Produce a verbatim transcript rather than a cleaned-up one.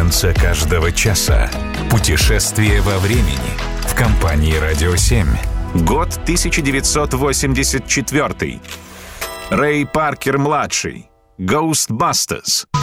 конце каждого часа. Путешествие во времени в компании «Радио семь». Год тысяча девятьсот восемьдесят четвёртый. Рэй Паркер-младший. Ghostbusters.